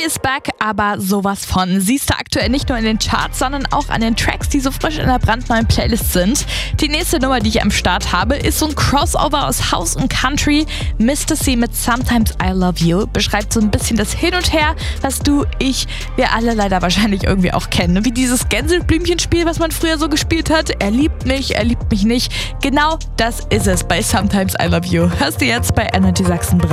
is back, aber sowas von. Siehst du aktuell nicht nur in den Charts, sondern auch an den Tracks, die so frisch in der brandneuen Playlist sind. Die nächste Nummer, die ich am Start habe, ist so ein Crossover aus House und Country. Mr. C mit Sometimes I Love You beschreibt so ein bisschen das Hin und Her, was du, ich, wir alle leider wahrscheinlich irgendwie auch kennen. Wie dieses Gänseblümchenspiel, was man früher so gespielt hat. Er liebt mich nicht. Genau das ist es bei Sometimes I Love You. Hörst du jetzt bei Energy Sachsen.